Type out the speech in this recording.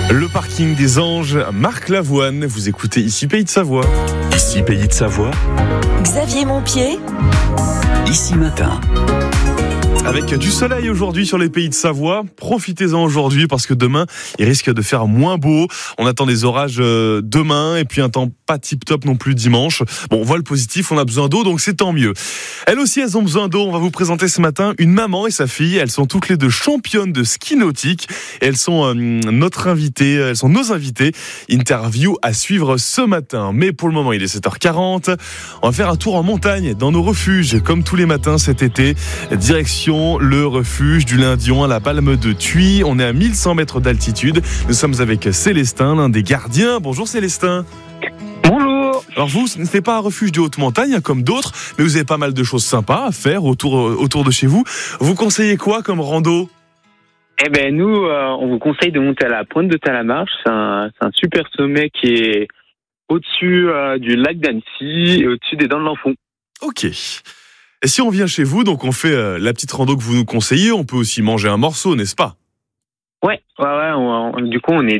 Le parking des Anges, Marc Lavoine, vous écoutez Ici Pays de Savoie. Ici Pays de Savoie, Xavier Montpied, Ici Matin. Avec du soleil aujourd'hui sur les Pays de Savoie, profitez-en aujourd'hui parce que demain, il risque de faire moins beau. On attend des orages demain et puis un temps pas tip-top non plus dimanche. Bon, on voit le positif, on a besoin d'eau, donc c'est tant mieux. Elles aussi, elles ont besoin d'eau. On va vous présenter ce matin une maman et sa fille. Elles sont toutes les deux championnes de ski nautique. Et elles sont nos invitées. Interview à suivre ce matin. Mais pour le moment, il est 7h40. On va faire un tour en montagne dans nos refuges, comme tous les matins cet été. Direction le refuge du Lindion à la Balme de Thuy. On est à 1100 mètres d'altitude. Nous sommes avec Célestin, l'un des gardiens. Bonjour Célestin. Bonjour. Alors vous, ce n'est pas un refuge de haute montagne comme d'autres, mais vous avez pas mal de choses sympas à faire autour de chez vous. Vous conseillez quoi comme rando ? Eh ben nous, on vous conseille de monter à la pointe de Talamarche. C'est un super sommet qui est au-dessus du lac d'Annecy et au-dessus des Dents de l'Enfant. Ok. Et si on vient chez vous, donc on fait la petite rando que vous nous conseillez, on peut aussi manger un morceau, n'est-ce pas ? Ouais. Du coup, on est